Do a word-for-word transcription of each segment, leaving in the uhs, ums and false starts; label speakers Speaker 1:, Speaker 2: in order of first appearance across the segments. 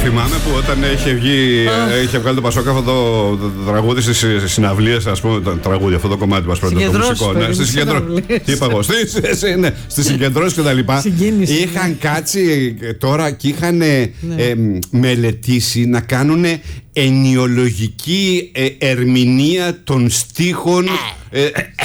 Speaker 1: Θυμάμαι που όταν είχε βγει, είχε βγάλει το Πασόκ αυτό το, το, το τραγούδι στις συναυλίες, ας πούμε, το τραγούδι, αυτό το κομμάτι μας πρώτα, το μουσικό. Ναι, στις συγκεντρώσεις. Τι είπα εγώ, στις, ναι, στις συγκεντρώσεις και τα λοιπά. Είχαν κάτσει τώρα και είχαν ναι. ε, μελετήσει να κάνουν ενιολογική ε, ερμηνεία των στίχων ε,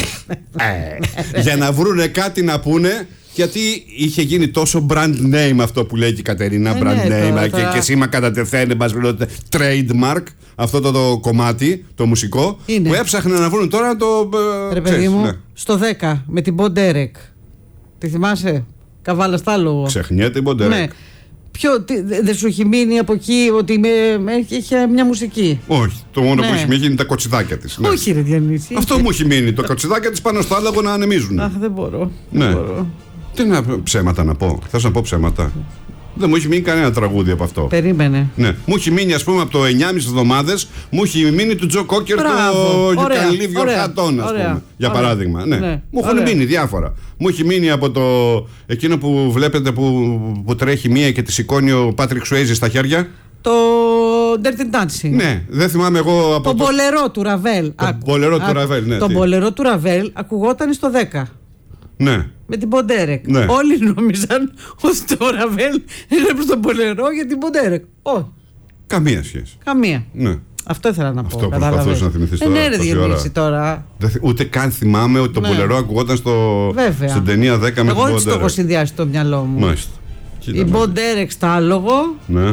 Speaker 1: για να βρούνε κάτι να πούνε. Γιατί είχε γίνει τόσο brand name αυτό που λέει και η Κατερίνα, ε, brand ναι, name τώρα, και, τώρα. Και σήμα κατά τεθέν, trademark, αυτό το, το κομμάτι, το μουσικό, είναι. Που έψαχναν να βρουν τώρα το...
Speaker 2: Ρε παιδί μου, ναι. Στο δέκα με την Μποντέρεκ, τη θυμάσαι, καβάλα στάλογο.
Speaker 1: Ξεχνιέται η Μποντέρεκ. Ναι.
Speaker 2: Ποιο, δεν δε σου έχει μείνει από εκεί ότι με, είχε μια μουσική?
Speaker 1: Όχι, το μόνο ναι. που έχει μείνει είναι τα κοτσιδάκια της. Ναι.
Speaker 2: Όχι ρε Διανύση.
Speaker 1: Αυτό μου έχει μείνει, το κοτσιδάκια της πάνω στο άλογο να ανεμίζουν.
Speaker 2: Αχ, δεν μπορώ.
Speaker 1: Ναι.
Speaker 2: Δεν μπορώ.
Speaker 1: Τι να ψέματα να πω, θες να πω ψέματα? Δεν μου έχει μείνει κανένα τραγούδι από αυτό.
Speaker 2: Περίμενε.
Speaker 1: Ναι. Μου έχει μείνει, ας πούμε, από το εννιάμιση εβδομάδες, μου έχει μείνει του Τζο Κόκερ το You Can Leave Your Hat On, ας πούμε. Για ωραία. Παράδειγμα. Ναι. Ναι. Μου έχουν μείνει διάφορα. Μου έχει μείνει από το εκείνο που βλέπετε που, που τρέχει μία και τη σηκώνει ο Πάτρικ Σουέιζι στα χέρια.
Speaker 2: Το Dirty Dancing.
Speaker 1: Ναι, δεν θυμάμαι εγώ από.
Speaker 2: Το μπολερό του Ραβέλ.
Speaker 1: Το μπολερό του Ραβέλ, ναι.
Speaker 2: Το μπολερό του Ραβέλ ακουγόταν στο δέκα.
Speaker 1: Ναι.
Speaker 2: Με την Μποντέρεκ.
Speaker 1: Ναι.
Speaker 2: Όλοι νόμιζαν ότι το Ραβέλ έγραψε τον Μπολερό για την Μποντέρεκ. Όχι.
Speaker 1: Καμία σχέση.
Speaker 2: Καμία.
Speaker 1: Ναι.
Speaker 2: Αυτό ήθελα να πω.
Speaker 1: Αυτό προσπαθούσε να θυμηθείς τώρα.
Speaker 2: Ε, ναι, ρε Διονύση τώρα.
Speaker 1: Ούτε καν θυμάμαι ότι το ναι. Μπολερό ακουγόταν στο... στην ταινία δέκα με την Μποντέρεκ.
Speaker 2: Εγώ έτσι το έχω συνδυάσει στο μυαλό μου.
Speaker 1: Μάλιστα.
Speaker 2: Η Μποντέρεκ στα άλογο.
Speaker 1: Ναι.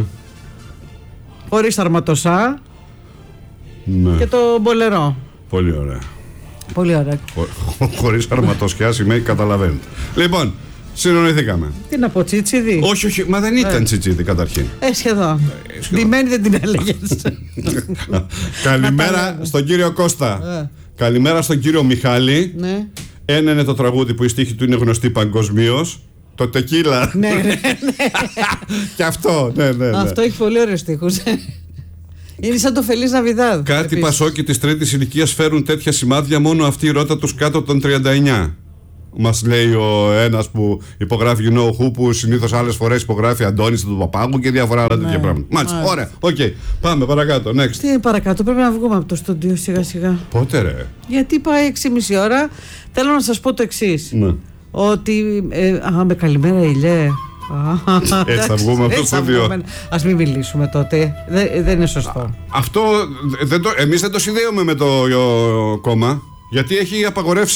Speaker 2: Χωρίς αρματοσά.
Speaker 1: Ναι.
Speaker 2: Και το Μπολερό.
Speaker 1: Πολύ ωραία.
Speaker 2: Πολύ ωραία.
Speaker 1: Χωρίς αρματοσιά σημαίνει καταλαβαίνετε. Λοιπόν, συνονιθήκαμε.
Speaker 2: Τι να πω, τσίτσιδι?
Speaker 1: Όχι, όχι, μα δεν ήταν ε. τσίτσιδι καταρχήν.
Speaker 2: Ε, σχεδόν. Ε, Ντυμένη δεν την έλεγες.
Speaker 1: Καλημέρα στον κύριο Κώστα. Ε. Καλημέρα στον κύριο Μιχάλη.
Speaker 2: Ναι.
Speaker 1: Ένα είναι το τραγούδι που η στίχη του είναι γνωστή παγκοσμίως. Το τεκίλα.
Speaker 2: Ναι, ναι, ναι.
Speaker 1: Και αυτό, ναι, ναι, ναι.
Speaker 2: Αυτό έχει πολύ ωραίους στίχους. Είναι σαν το Φελής Ναβιδάδ.
Speaker 1: Κάτι Πασόκοι της τρίτης ηλικίας φέρουν τέτοια σημάδια μόνο αυτή η ρότα τους κάτω των τριάντα εννιά. Μας λέει ο ένας που υπογράφει you know who, που συνήθως άλλες φορές υπογράφει Αντώνης του Παπάγου και διάφορα άλλα τέτοια πράγματα. Μάλιστα, ωραία, οκ. Okay. Πάμε παρακάτω, next.
Speaker 2: Τι παρακάτω, πρέπει να βγούμε από το στούντιο σιγά σιγά.
Speaker 1: Πότε ρε?
Speaker 2: Γιατί πάει έξι και μισή ώρα. Θέλω να σας πω το εξής.
Speaker 1: Ναι.
Speaker 2: Ότι. Ε, α, με καλημέρα ηλιέ.
Speaker 1: Έτσι θα βγούμε από το στούντιο.
Speaker 2: Ας μην μιλήσουμε τότε. Δεν, δεν είναι σωστό.
Speaker 1: Αυτό δεν το, εμείς δεν το συνδέουμε με το ο, κόμμα. Γιατί έχει απαγορεύσει.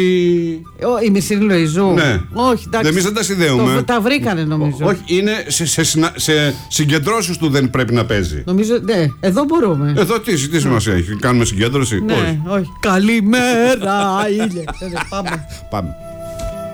Speaker 2: Η Μισήρη Λοϊζού.
Speaker 1: Ναι.
Speaker 2: Όχι, εντάξει.
Speaker 1: Εμείς δεν τα συνδέουμε.
Speaker 2: Το, τα βρήκανε νομίζω.
Speaker 1: Όχι, είναι σε, σε, σε, σε συγκεντρώσεις του δεν πρέπει να παίζει.
Speaker 2: Νομίζω, ναι, εδώ μπορούμε.
Speaker 1: Εδώ τι, τι σημασία έχει, κάνουμε συγκέντρωση?
Speaker 2: Ναι, όχι. όχι. Καλημέρα, ήλια. Πάμε.
Speaker 1: Πάμε.